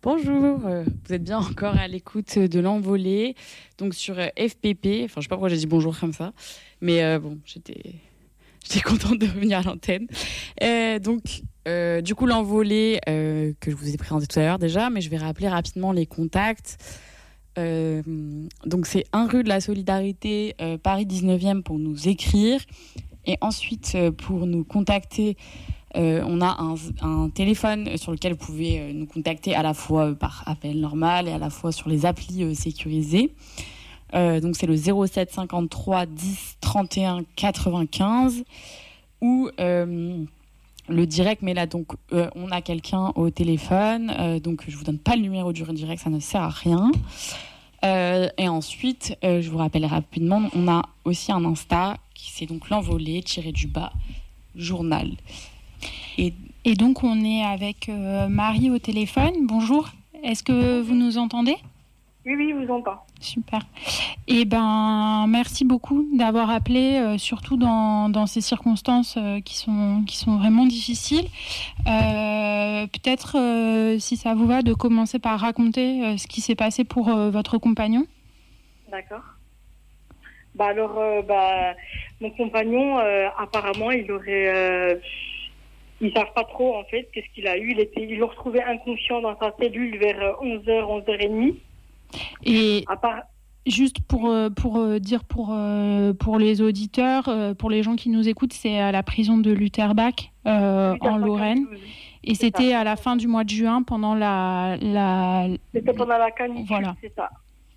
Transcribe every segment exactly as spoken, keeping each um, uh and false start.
Bonjour, euh, vous êtes bien encore à l'écoute de l'envolée, donc sur euh, F P P. Enfin, je sais pas pourquoi j'ai dit bonjour comme ça, mais euh, bon, j'étais, j'étais contente de revenir à l'antenne. Euh, donc, euh, du coup, l'envolée euh, que je vous ai présenté tout à l'heure déjà, mais je vais rappeler rapidement les contacts. Euh, donc, c'est un rue de la Solidarité, euh, Paris dix-neuvième pour nous écrire, et ensuite euh, pour nous contacter. Euh, on a un, un téléphone sur lequel vous pouvez euh, nous contacter à la fois euh, par appel normal et à la fois sur les applis euh, sécurisées. Euh, donc c'est le zéro sept cinquante-trois dix trente et un quatre-vingt-quinze ou euh, le direct, mais là donc euh, on a quelqu'un au téléphone, euh, donc je vous donne pas le numéro du direct, ça ne sert à rien. Euh, et ensuite, euh, je vous rappelle rapidement, on a aussi un Insta qui c'est donc l'envolée tiré du bas journal. Et, et donc, on est avec euh, Marie au téléphone. Bonjour. Est-ce que vous nous entendez ? Oui, oui, je vous entends. Super. Eh ben, merci beaucoup d'avoir appelé, euh, surtout dans, dans ces circonstances euh, qui sont, qui sont vraiment difficiles. Euh, peut-être, euh, si ça vous va, de commencer par raconter euh, ce qui s'est passé pour euh, votre compagnon. D'accord. Bah alors, euh, bah, mon compagnon, euh, apparemment, il aurait... Euh, Ils ne savent pas trop, en fait, qu'est-ce qu'il a eu. Il était, ils l'ont retrouvé inconscient dans sa cellule vers onze heures, onze heures trente. Et à part... juste pour, pour dire pour, pour les auditeurs, pour les gens qui nous écoutent, c'est à la prison de Lutterbach, euh, en Lorraine. Et c'est c'était ça. À la fin du mois de juin, pendant la... la... C'était pendant la canicule, voilà. C'est ça.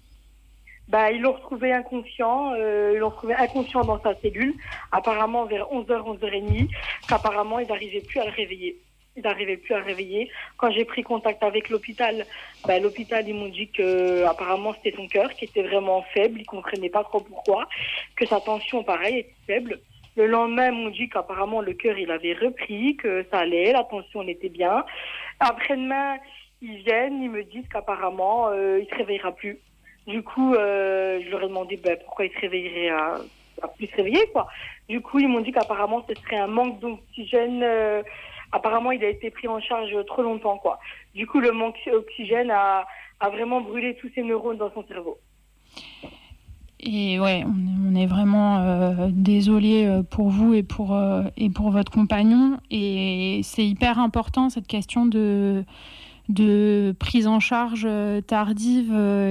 Bah, ils l'ont retrouvé inconscient, euh, ils l'ont retrouvé inconscient dans sa cellule, apparemment vers onze heures, onze heures trente, qu'apparemment ils n'arrivaient plus à le réveiller. Ils n'arrivaient plus à le réveiller. Quand j'ai pris contact avec l'hôpital, bah, l'hôpital, ils m'ont dit que apparemment c'était son cœur qui était vraiment faible, ils ne comprenaient pas trop pourquoi, que sa tension, pareil, était faible. Le lendemain, ils m'ont dit qu'apparemment le cœur, il avait repris, que ça allait, la tension était bien. Après-demain, ils viennent, ils me disent qu'apparemment, euh, il ne se réveillera plus. Du coup, euh, je leur ai demandé ben, pourquoi ils se réveilleraient à, à plus se réveiller, quoi. Du coup, ils m'ont dit qu'apparemment, ce serait un manque d'oxygène. Euh, apparemment, il a été pris en charge trop longtemps, quoi. Du coup, le manque d'oxygène a, a vraiment brûlé tous ses neurones dans son cerveau. Et ouais, on, on est vraiment euh, désolé pour vous et pour, euh, et pour votre compagnon. Et c'est hyper important, cette question de... de prise en charge tardive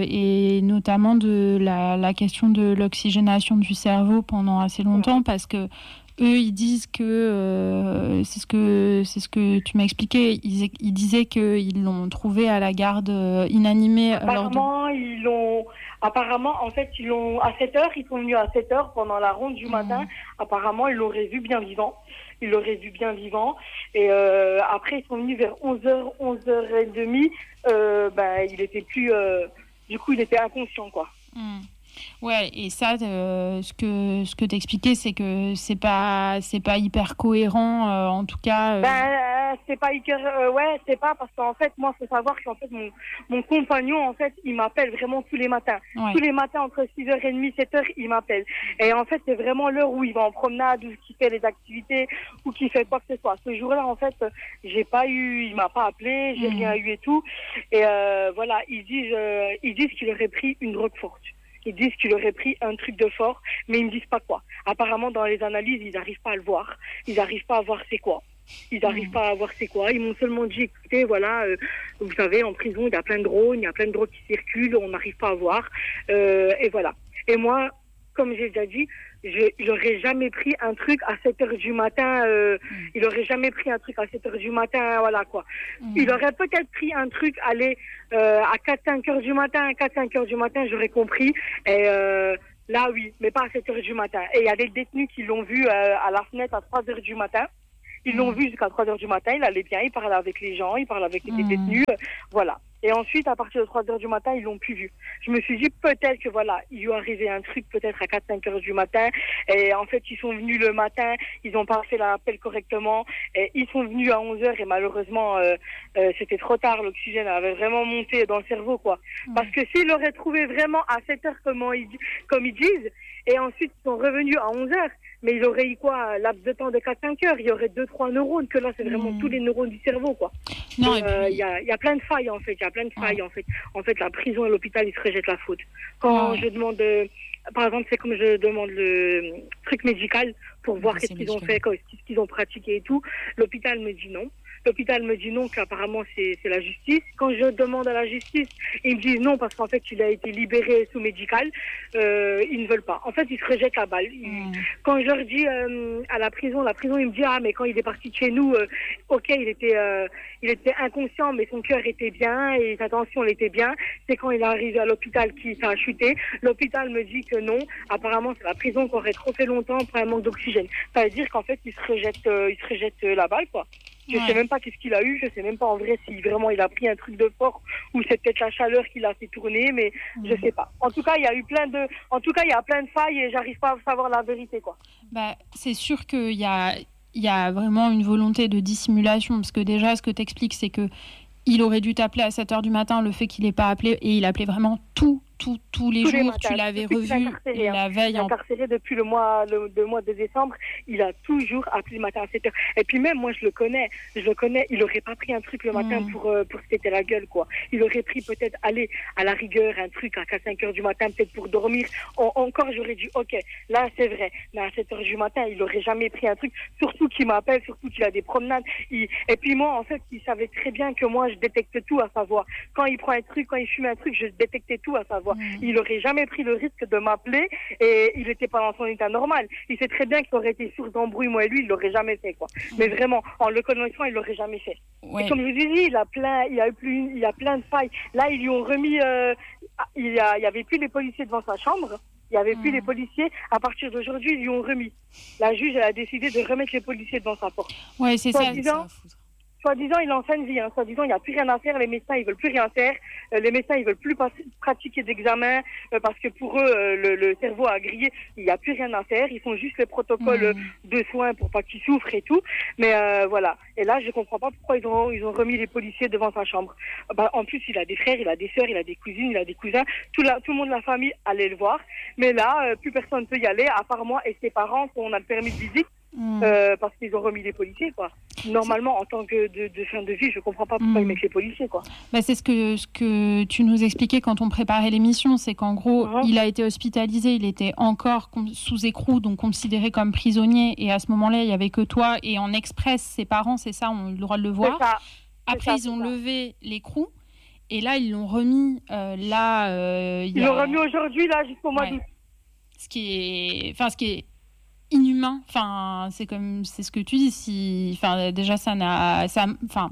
et notamment de la, la question de l'oxygénation du cerveau pendant assez longtemps, parce que eux ils disent que euh, c'est ce que c'est ce que tu m'as expliqué, ils, ils disaient qu'ils l'ont trouvé à la garde inanimé. Apparemment de... ils l'ont apparemment en fait ils l'ont à sept heures, ils sont venus à sept heures pendant la ronde du matin. Mmh. Apparemment ils l'auraient vu bien vivant. Ils l'auraient vu bien vivant. Et euh, après, ils sont venus vers onze heures, onze heures trente. Euh, ben, il était plus... Euh, du coup, il était inconscient, quoi. Mmh. Ouais, et ça, euh, ce que, ce que t'expliquais, c'est que c'est pas, c'est pas hyper cohérent, euh, en tout cas... Euh... Ben, euh, c'est pas hyper... Euh, ouais, c'est pas, parce qu'en fait, moi, il faut savoir qu'en fait, mon, mon compagnon, en fait, il m'appelle vraiment tous les matins. Ouais. Tous les matins, entre six heures trente, sept heures, il m'appelle. Et en fait, c'est vraiment l'heure où il va en promenade, ou qu'il fait les activités, ou qu'il fait quoi que ce soit. Ce jour-là, en fait, j'ai pas eu... Il m'a pas appelé, j'ai mmh. rien eu et tout. Et euh, voilà, ils disent, euh, ils disent qu'il aurait pris une drogue forte. Ils disent qu'il aurait pris un truc de fort, mais ils ne disent pas quoi. Apparemment, dans les analyses, ils n'arrivent pas à le voir. Ils n'arrivent pas à voir c'est quoi. Ils n'arrivent mmh. pas à voir c'est quoi. Ils m'ont seulement dit, écoutez, voilà, euh, vous savez, en prison, il y a plein de drones, il y a plein de drones qui circulent, on n'arrive pas à voir. Euh, et voilà. Et moi, comme j'ai déjà dit, je, il n'aurait jamais pris un truc à sept heures du matin. Euh, mmh. Il n'aurait jamais pris un truc à sept heures du matin, voilà quoi. Mmh. Il aurait peut-être pris un truc, aller euh, à quatre cinq heures du matin, quatre cinq heures du matin, j'aurais compris. Et euh, là, oui, mais pas à sept heures du matin. Et il y a des détenus qui l'ont vu euh, à la fenêtre à trois heures du matin. Ils l'ont mmh. vu jusqu'à trois heures du matin, il allait bien, il parlait avec les gens, il parlait avec les mmh. détenus, euh, voilà. Et ensuite, à partir de trois heures du matin, ils l'ont plus vu. Je me suis dit, peut-être que voilà, il lui est arrivé un truc, peut-être à quatre cinq heures du matin. Et en fait, ils sont venus le matin, ils n'ont pas fait l'appel correctement. Et ils sont venus à onze heures et malheureusement, euh, euh, c'était trop tard. L'oxygène avait vraiment monté dans le cerveau, quoi. Mmh. Parce que s'ils l'auraient trouvé vraiment à sept heures, comme ils, comme ils disent, et ensuite ils sont revenus à onze heures, mais il aurait eu quoi, un laps de temps de quatre cinq heures. Il y aurait deux trois neurones, que là, c'est vraiment mmh. tous les neurones du cerveau, quoi. Non, il euh, puis... y, a, y a plein de failles, en fait. Il y a plein de failles, ouais. en fait. En fait, la prison et l'hôpital, ils se rejettent la faute. Quand ouais. je demande, euh, par exemple, c'est comme je demande le truc médical pour voir qu'est-ce qu'ils ont fait, qu'est-ce qu'ils ont pratiqué et tout. L'hôpital me dit non. L'hôpital me dit non, qu'apparemment c'est, c'est la justice. Quand je demande à la justice, ils me disent non parce qu'en fait il a été libéré sous médical. Euh, ils ne veulent pas. En fait, ils se rejettent la balle. Ils... Mmh. Quand je leur dis euh, à la prison, la prison, ils me disent ah mais quand il est parti de chez nous, euh, ok, il était, euh, il était inconscient, mais son cœur était bien et sa tension elle était bien. C'est quand il est arrivé à l'hôpital qu'il ça a chuté. L'hôpital me dit que non. Apparemment, c'est la prison qui aurait trop fait longtemps pour un manque d'oxygène. Ça veut dire qu'en fait, ils se rejettent, euh, ils se rejettent euh, la balle, quoi. Je ouais. sais même pas qu'est-ce qu'il a eu, je sais même pas en vrai si vraiment il a pris un truc de fort ou c'est peut-être la chaleur qui l'a fait tourner, mais mmh. je sais pas. En tout cas, il y a eu plein de, en tout cas, il y a plein de failles et j'arrive pas à savoir la vérité, quoi. Bah, c'est sûr qu'il y a, il y a vraiment une volonté de dissimulation, parce que déjà, ce que t'expliques, c'est que il aurait dû t'appeler à sept heures du matin, le fait qu'il n'ait pas appelé, et il appelait vraiment tout, tout, tous les tous jours. Les matins, tu l'avais revu hein. la veille. Il est incarcéré depuis le mois, le, le mois de décembre. Il a toujours appelé le matin à sept heures. Et puis même, moi, je le connais. Je le connais. Il aurait pas pris un truc le matin mmh. pour, euh, pour se péter la gueule, quoi. Il aurait pris peut-être, aller à la rigueur, un truc à quatre cinq heures du matin, peut-être pour dormir. En, encore, j'aurais dit, ok, là, c'est vrai. Mais à sept heures du matin, il aurait jamais pris un truc. Surtout qu'il m'appelle, surtout qu'il a des promenades. Il... Et puis moi, en fait, il savait très bien que moi, je détecte tout, à savoir. Quand il prend un truc, quand il fume un truc, je détectais tout, à savoir. Mmh. Il aurait jamais pris le risque de m'appeler et il était pas dans son état normal. Il sait très bien qu'il aurait été source d'embrouille, moi et lui, il l'aurait jamais fait, quoi. Mmh. Mais vraiment, en le connaissant, il l'aurait jamais fait. Ouais. Et comme je vous ai dit, il a plein, il y a eu plus, il y a plein de failles. Là, ils lui ont remis, euh, il y a, il y avait plus les policiers devant sa chambre. Il y avait mmh. plus les policiers. À partir d'aujourd'hui, ils lui ont remis. La juge, elle a décidé de remettre les policiers devant sa porte. Ouais, c'est ça. Disant, Soi-disant, il est en fin de vie. Hein. Soi-disant, il n'y a plus rien à faire. Les médecins, ils veulent plus rien faire. Euh, les médecins, ils veulent plus pas- pratiquer d'examens euh, parce que pour eux, euh, le, le cerveau a grillé. Il n'y a plus rien à faire. Ils font juste les protocoles mmh. de soins pour pas qu'il souffre et tout. Mais euh, voilà. Et là, je comprends pas pourquoi ils ont ils ont remis les policiers devant sa chambre. Bah, en plus, il a des frères, il a des sœurs, il a des cousines, il a des cousins. Tout, la, tout le monde de la famille allait le voir. Mais là, euh, plus personne ne peut y aller à part moi et ses parents qu'on a le permis de visite. Mmh. Euh, parce qu'ils ont remis les policiers, quoi. Normalement, en tant que de, de fin de vie, je comprends pas pourquoi mmh. ils mettent les policiers, quoi. Bah, c'est ce que, ce que tu nous expliquais quand on préparait l'émission, c'est qu'en gros, mmh. il a été hospitalisé, il était encore sous écrou, donc considéré comme prisonnier, et à ce moment-là, il y avait que toi, et en express, ses parents, c'est ça, ont eu le droit de le voir. C'est ça. Après, c'est ça, ils ont levé l'écrou, et là, ils l'ont remis, euh, là... Euh, ils a... l'ont remis aujourd'hui, là, jusqu'au mois ouais. d'août. Ce qui est... Enfin, ce qui est... inhumain, enfin c'est comme c'est ce que tu dis, si enfin déjà ça n'a ça enfin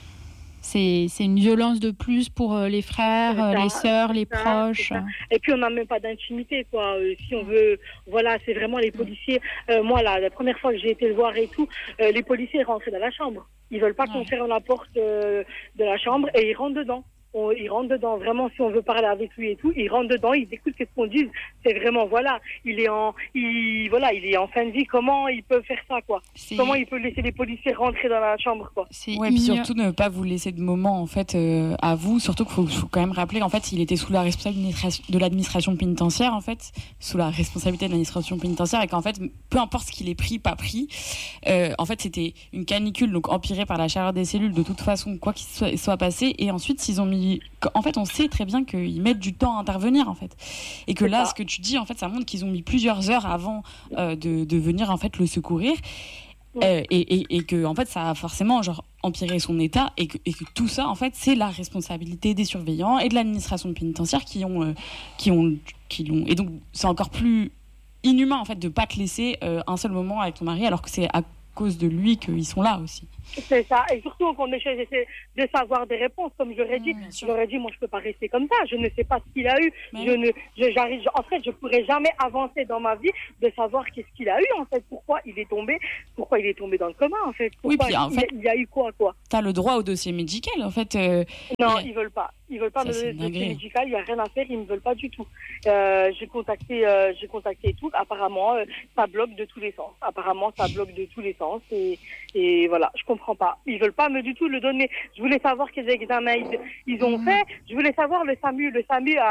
c'est c'est une violence de plus pour les frères, ça, les sœurs, les ça, proches. Et puis on n'a même pas d'intimité, quoi. Euh, si on veut, voilà, c'est vraiment les policiers. Euh, moi là, la première fois que j'ai été le voir et tout, euh, les policiers rentrent dans la chambre. Ils veulent pas ouais. qu'on ferme la porte euh, de la chambre et ils rentrent dedans. On, il rentre dedans, vraiment, si on veut parler avec lui et tout, il rentre dedans, il écoute ce qu'on dit, c'est vraiment, voilà, il est en, il, voilà, il est en fin de vie, comment il peut faire ça, quoi? C'est... Comment il peut laisser les policiers rentrer dans la chambre, quoi? C'est ouais, et puis surtout ne pas vous laisser de moment, en fait, euh, à vous, surtout qu'il faut, faut quand même rappeler, en fait, il était sous la responsabilité de l'administration pénitentiaire, en fait, sous la responsabilité de l'administration pénitentiaire, et qu'en fait, peu importe ce qu'il ait pris, pas pris, euh, en fait, c'était une canicule, donc empirée par la chaleur des cellules, de toute façon, quoi qu'il soit, soit passé, et ensuite, s'ils ont mis en fait, on sait très bien qu'ils mettent du temps à intervenir, en fait, et que c'est là, ça. Ce que tu dis, en fait, ça montre qu'ils ont mis plusieurs heures avant euh, de, de venir en fait le secourir, ouais. euh, et, et, et que en fait, ça a forcément genre empiré son état, et que, et que tout ça, en fait, c'est la responsabilité des surveillants et de l'administration pénitentiaire qui ont, euh, qui ont, qui l'ont. Et donc, c'est encore plus inhumain en fait de pas te laisser euh, un seul moment avec ton mari, alors que c'est à cause de lui qu'ils sont là aussi. C'est ça, et surtout qu'on essaie de savoir des réponses, comme je l'aurais dit. Mmh, je l'aurais dit, moi je peux pas rester comme ça, je ne sais pas ce qu'il a eu. Mais je ne, je, j'arrive, en fait, je pourrais jamais avancer dans ma vie de savoir qu'est-ce qu'il a eu, en fait, pourquoi il est tombé, pourquoi il est tombé dans le coma, en fait. Pourquoi oui, puis en il, fait, il y a eu quoi, quoi. T'as le droit au dossier médical, en fait. Euh, non, a... ils veulent pas. Ils veulent pas ça, me donner le dossier médical, il y a rien à faire, ils me veulent pas du tout. Euh, j'ai contacté, euh, j'ai contacté tout. Apparemment, euh, ça bloque de tous les sens. Apparemment, ça bloque de tous les sens, et, et voilà, je comprends pas. Ils veulent pas me du tout le donner. Je voulais savoir quels examens ils, ils ont mmh. fait. Je voulais savoir le SAMU. Le SAMU a,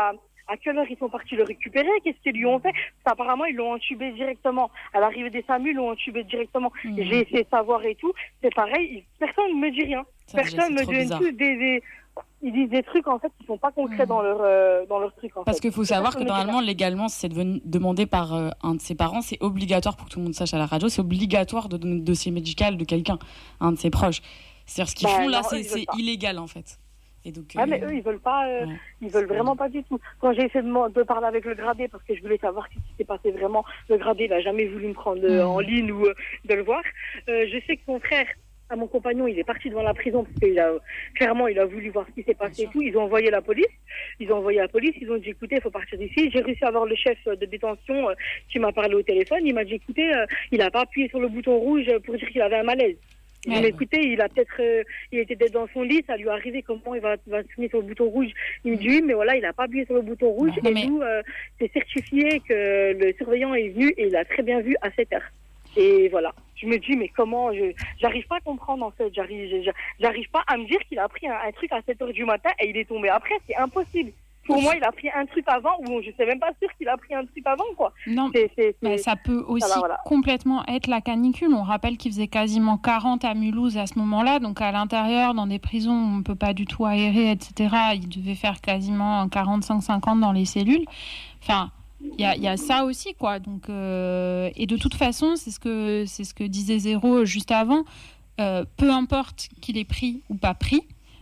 À quelle heure ils sont partis le récupérer? Qu'est-ce qu'ils lui ont fait? Apparemment, ils l'ont entubé directement. À l'arrivée des SAMU, ils l'ont entubé directement. Mmh. J'ai essayé de savoir et tout. C'est pareil, personne ne me dit rien. Ça, personne ne me dit tous des, des... Ils disent des trucs en fait qui sont pas concrets mmh. dans leur euh, dans leur truc en Parce fait. qu'il faut savoir que normalement légalement c'est devenu, demandé par euh, un de ses parents, c'est obligatoire pour que tout le monde sache à la radio, c'est obligatoire de donner le dossier médical de quelqu'un, un de ses proches. C'est-à-dire ce qu'ils bah, font là, non, c'est, c'est illégal en fait. Et donc, ah euh... mais eux ils veulent pas, euh, ouais. ils veulent vraiment pas du tout. Quand j'ai essayé de, de parler avec le gradé parce que je voulais savoir ce qui s'est passé vraiment, le gradé il a jamais voulu me prendre mmh. en ligne ou euh, de le voir. Euh, je sais que son frère à mon compagnon, il est parti devant la prison parce qu'il a clairement, il a voulu voir ce qui s'est passé et tout. Ils ont envoyé la police. Ils ont envoyé la police. Ils ont dit, écoutez, il faut partir d'ici. J'ai réussi à avoir le chef de détention euh, qui m'a parlé au téléphone. Il m'a dit, écoutez, euh, il a pas appuyé sur le bouton rouge pour dire qu'il avait un malaise. J'ai dit, ouais. écoutez, il a peut-être, euh, il était peut-être dans son lit, ça lui est arrivé. Comment il va, va se finir sur le bouton rouge? Il me dit, oui, mais voilà, il a pas appuyé sur le bouton rouge. Non, et mais... nous, euh, c'est certifié que le surveillant est venu et il a très bien vu à sept heures. Et voilà. Je me dis, mais comment, je, j'arrive pas à comprendre, en fait. J'arrive, j'arrive pas à me dire qu'il a pris un, un truc à sept heures du matin et il est tombé après. C'est impossible. Pour moi, il a pris un truc avant ou je sais même pas sûr qu'il a pris un truc avant, quoi. Non, c'est, c'est, c'est... Mais ça peut aussi ça va, voilà. complètement être la canicule. On rappelle qu'il faisait quasiment quarante à Mulhouse à ce moment-là. Donc, à l'intérieur, dans des prisons où on ne peut pas du tout aérer, et cetera, il devait faire quasiment quarante-cinq cinquante dans les cellules. Enfin... Il y a, y a ça aussi, quoi. Donc, euh, et de toute façon, c'est ce que, c'est ce que disait Zéro juste avant. Euh, peu importe qu'il ait pris ou pas pris,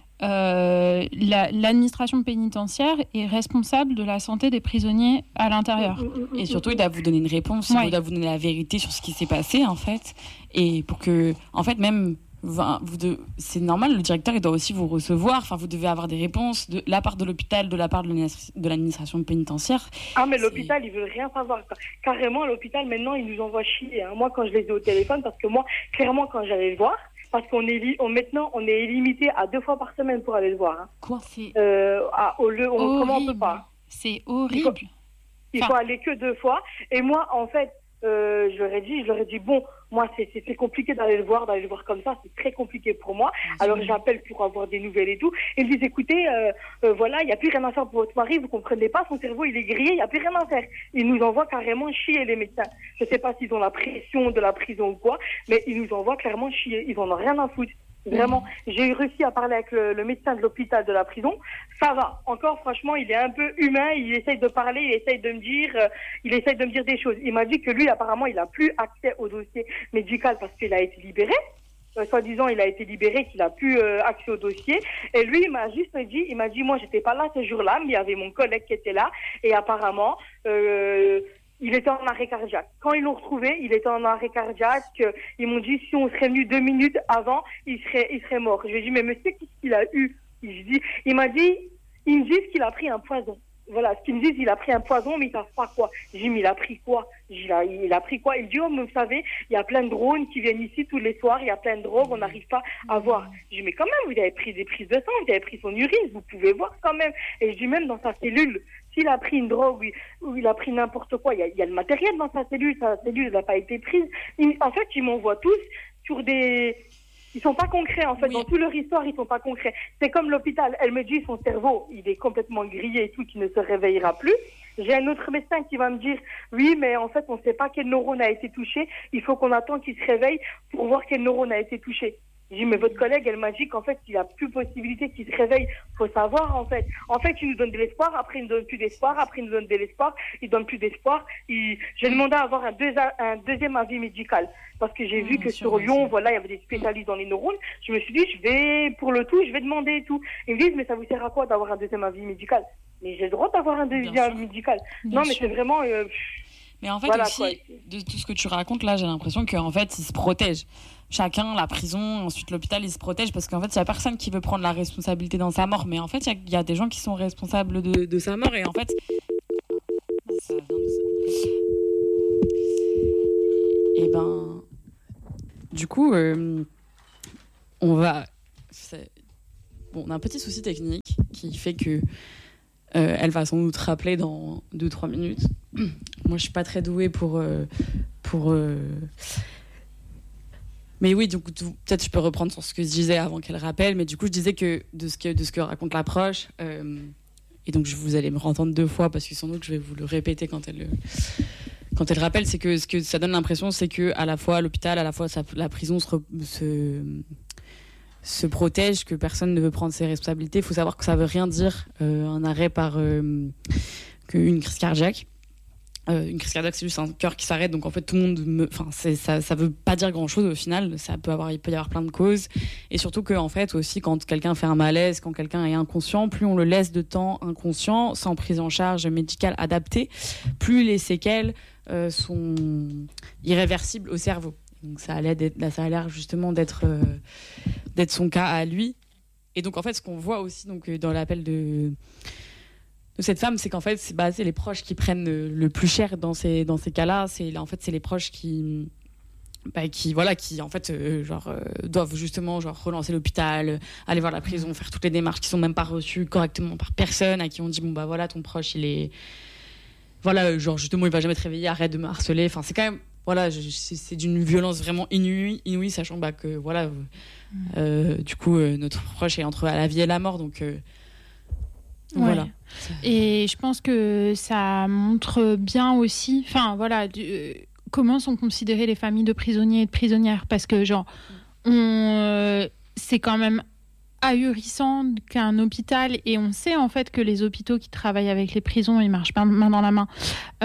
euh, la, l'administration pénitentiaire est responsable de la santé des prisonniers à l'intérieur. Et surtout, il doit vous donner une réponse, ouais. il doit vous donner la vérité sur ce qui s'est passé, en fait. Et pour que, en fait, même... Vous de, c'est normal, le directeur il doit aussi vous recevoir, enfin vous devez avoir des réponses de la part de l'hôpital, de la part de l'administration pénitentiaire. Ah mais c'est... l'hôpital ils veulent rien savoir, carrément l'hôpital maintenant ils nous envoient chier, hein. Moi quand je les ai au téléphone, parce que moi clairement quand j'allais le voir, parce qu'on est li- on, maintenant on est limité à deux fois par semaine pour aller le voir, hein. Quoi c'est euh, à, au lieu, on, comment on peut pas, c'est horrible, il faut, il faut aller que deux fois, et moi en fait Euh, je leur ai dit, je leur ai dit, bon, moi, c'est, c'est, c'est compliqué d'aller le voir, d'aller le voir comme ça, c'est très compliqué pour moi. Alors, j'appelle pour avoir des nouvelles et tout. Et ils me disent, écoutez, euh, euh, voilà, il n'y a plus rien à faire pour votre mari, vous comprenez pas, son cerveau, il est grillé, il n'y a plus rien à faire. Ils nous envoient carrément chier, les médecins. Je sais pas s'ils ont la pression de la prison ou quoi, mais ils nous envoient clairement chier. Ils en ont rien à foutre. Vraiment, j'ai réussi à parler avec le, le médecin de l'hôpital de la prison. Ça va. Encore, franchement, il est un peu humain. Il essaye de parler, il essaye de me dire, euh, il essaye de me dire des choses. Il m'a dit que lui, apparemment, il a plus accès au dossier médical parce qu'il a été libéré. Euh, soi-disant, il a été libéré, qu'il a plus euh, accès au dossier. Et lui, il m'a juste dit, il m'a dit, moi, j'étais pas là ce jour-là, mais il y avait mon collègue qui était là. Et apparemment, euh, il était en arrêt cardiaque. Quand ils l'ont retrouvé, il était en arrêt cardiaque. Ils m'ont dit, si on serait venu deux minutes avant, il serait, il serait mort. Je lui ai dit, mais monsieur, qu'est-ce qu'il a eu? Il, dit, il m'a dit, ils me disent qu'il a pris un poison. Voilà, ce qu'ils me disent, il a pris un poison, mais ils savent pas quoi. J'ai dit, mais il a pris quoi? J'ai dit, il a pris quoi? Il dit, oh, mais vous savez, il y a plein de drones qui viennent ici tous les soirs, il y a plein de drogues, on n'arrive pas à voir. J'ai dit, mais quand même, vous avez pris des prises de sang, vous avez pris son urine, vous pouvez voir quand même. Et je dis, même dans sa cellule, s'il a pris une drogue ou il a pris n'importe quoi, il y a, il y a le matériel dans sa cellule, sa cellule n'a pas été prise. Il, en fait, ils m'envoient tous sur des... Ils sont pas concrets, en fait. Oui. Dans toute leur histoire, ils sont pas concrets. C'est comme l'hôpital. Elle me dit, son cerveau, il est complètement grillé et tout, qu'il ne se réveillera plus. J'ai un autre médecin qui va me dire, oui, mais en fait, on ne sait pas quel neurone a été touché. Il faut qu'on attend qu'il se réveille pour voir quel neurone a été touché. J'ai dit, mais votre collègue, elle m'a dit qu'en fait, il n'y a plus possibilité qu'il se réveille. Faut savoir, en fait. En fait, il nous donne de l'espoir, après, il nous donne plus d'espoir, après, il nous donne de l'espoir, il donne plus d'espoir. Il... J'ai demandé à avoir un, deux... un deuxième avis médical. Parce que j'ai mmh, vu que sur Lyon, sûr. Voilà, il y avait des spécialistes dans les neurones. Je me suis dit, je vais, pour le tout, je vais demander et tout. Ils me disent, mais ça vous sert à quoi d'avoir un deuxième avis médical? Mais j'ai le droit d'avoir un deuxième avis médical. Bien non, sûr. Mais c'est vraiment, euh... mais en fait, voilà, aussi, quoi. De tout ce que tu racontes, là, j'ai l'impression qu'en fait, ils se protègent. Chacun, la prison, ensuite l'hôpital, ils se protègent parce qu'en fait, il n'y a personne qui veut prendre la responsabilité dans sa mort. Mais en fait, il y, y a des gens qui sont responsables de, de sa mort. Et en fait, ça vient de... Et ben, du coup, euh, on va... C'est... Bon, on a un petit souci technique qui fait que euh, elle va sans doute rappeler dans deux trois minutes. Moi, je suis pas très douée pour... Euh, pour euh... Mais oui, donc, peut-être je peux reprendre sur ce que je disais avant qu'elle rappelle. Mais du coup, je disais que de ce que, de ce que raconte l'approche, euh, et donc je, vous allez me entendre deux fois parce que sans doute je vais vous le répéter quand elle, quand elle rappelle, c'est que ce que ça donne l'impression, c'est que à la fois l'hôpital, à la fois ça, la prison se, se, se protège, que personne ne veut prendre ses responsabilités. Il faut savoir que ça veut rien dire euh, un arrêt par euh, qu'une crise cardiaque. Euh, une crise cardiaque, c'est juste un cœur qui s'arrête, donc en fait tout le monde, enfin ça, ça veut pas dire grand chose au final. Ça peut avoir, il peut y avoir plein de causes, et surtout que en fait aussi quand quelqu'un fait un malaise, quand quelqu'un est inconscient, plus on le laisse de temps inconscient, sans prise en charge médicale adaptée, plus les séquelles euh, sont irréversibles au cerveau. Donc ça a l'air, d'être, ça a l'air justement d'être euh, d'être son cas à lui. Et donc en fait ce qu'on voit aussi donc dans l'appel de de cette femme, c'est qu'en fait, c'est, bah, c'est les proches qui prennent le, le plus cher dans ces, dans ces cas-là. C'est, en fait, c'est les proches qui, bah, qui, voilà, qui en fait, euh, genre, euh, doivent justement genre, relancer l'hôpital, aller voir la prison, faire toutes les démarches qui ne sont même pas reçues correctement par personne, à qui on dit, bon, bah voilà, ton proche, il est. Voilà, genre, justement, il ne va jamais te réveiller, arrête de me harceler. Enfin, c'est quand même. Voilà, je, c'est, c'est d'une violence vraiment inouïe, inouïe sachant bah, que, voilà, euh, du coup, euh, notre proche est entre la vie et la mort, donc. Euh, Ouais. Voilà. Et je pense que ça montre bien aussi, enfin voilà, du, euh, comment sont considérées les familles de prisonniers et de prisonnières, parce que genre, on, euh, c'est quand même ahurissant qu'un hôpital, et on sait en fait que les hôpitaux qui travaillent avec les prisons, ils marchent pas main dans la main.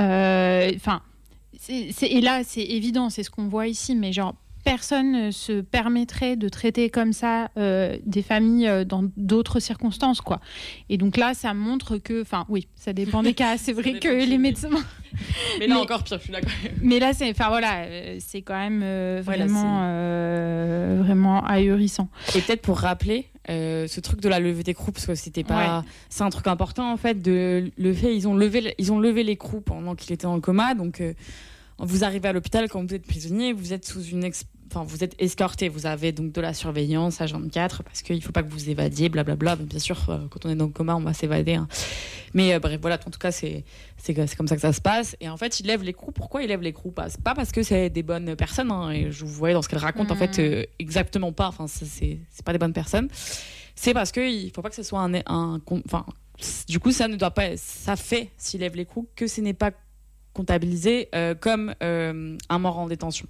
Enfin, euh, et là c'est évident, c'est ce qu'on voit ici, mais genre. Personne ne se permettrait de traiter comme ça euh, des familles euh, dans d'autres circonstances, quoi. Et donc là, ça montre que, enfin, oui, ça dépend des cas. C'est vrai que les médecins. Mais là mais, encore pire, je suis d'accord. Mais là, c'est, enfin voilà, c'est quand même euh, vraiment, ouais, euh, vraiment ahurissant. Et peut-être pour rappeler. Euh, ce truc de la levée des d'écrou, parce que c'était pas, ouais. c'est un truc important en fait. De le fait, ils ont levé, ils ont levé l'écrou pendant qu'il était dans le coma, donc. Euh, Vous arrivez à l'hôpital quand vous êtes prisonnier, vous êtes sous une, ex... enfin vous êtes escorté, vous avez donc de la surveillance H vingt-quatre parce qu'il faut pas que vous évadiez, blablabla. Bien sûr, quand on est dans le coma, on va s'évader. Hein. Mais euh, bref, voilà, en tout cas, c'est, c'est c'est comme ça que ça se passe. Et en fait, ils lèvent l'écrou. Pourquoi ils lèvent l'écrou ? Pas pas parce que c'est des bonnes personnes. Hein, et je vous voyais dans ce qu'elle raconte, mmh. en fait, euh, exactement pas. Enfin, c'est, c'est c'est pas des bonnes personnes. C'est parce que il faut pas que ce soit un, un enfin, du coup, ça ne doit pas, ça fait s'ils lèvent l'écrou que ce n'est pas comptabilisé euh, comme euh, un mort en détention.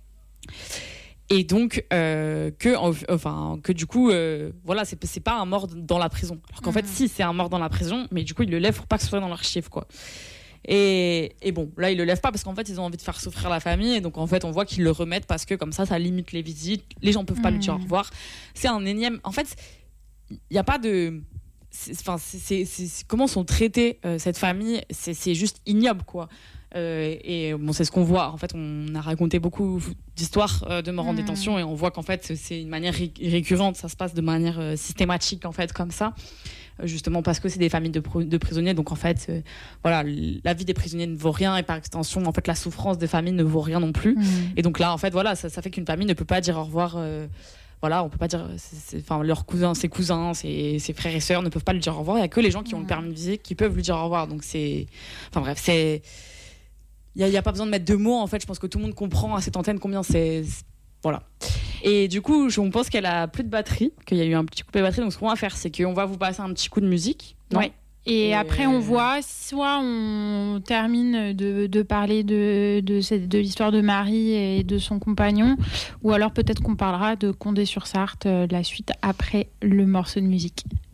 Et donc, euh, que, enfin, que du coup, euh, voilà, c'est, c'est pas un mort dans la prison. Alors qu'en mmh. fait, si, c'est un mort dans la prison, mais du coup, ils le lèvent pour pas que ce soit dans l'archive, quoi. Et, et bon, là, ils le lèvent pas parce qu'en fait, ils ont envie de faire souffrir la famille. Et donc, en fait, on voit qu'ils le remettent parce que comme ça, ça limite les visites. Les gens peuvent pas mmh. lui dire au revoir. C'est un énième. En fait, il n'y a pas de. Enfin, c'est, c'est, c'est, c'est, comment sont traitées euh, cette famille, c'est, c'est juste ignoble, quoi. Euh, et bon, c'est ce qu'on voit. En fait, on a raconté beaucoup d'histoires euh, de morts mmh. en détention, et on voit qu'en fait, c'est une manière ré- récurrente. Ça se passe de manière euh, systématique, en fait, comme ça, euh, justement parce que c'est des familles de, pro- de prisonniers. Donc, en fait, euh, voilà, la vie des prisonniers ne vaut rien, et par extension, en fait, la souffrance des familles ne vaut rien non plus. Mmh. Et donc là, en fait, voilà, ça, ça fait qu'une famille ne peut pas dire au revoir. Euh, Voilà, on peut pas dire, enfin leurs cousins, ses cousins, ses, ses frères et sœurs ne peuvent pas lui dire au revoir. Il y a que les gens qui ont le permis de visite qui peuvent lui dire au revoir. Donc c'est, enfin bref, c'est, il y a, y a pas besoin de mettre de mots. En fait, je pense que tout le monde comprend à cette antenne combien c'est, c'est... voilà. Et du coup, on pense qu'elle a plus de batterie, qu'il y a eu un petit coupé de batterie. Donc ce qu'on va faire, c'est qu'on va vous passer un petit coup de musique. Ouais. Et, et après, on voit, soit on termine de, de parler de, de, cette, de l'histoire de Marie et de son compagnon, ou alors peut-être qu'on parlera de Condé-sur-Sarthe, la suite après le morceau de musique.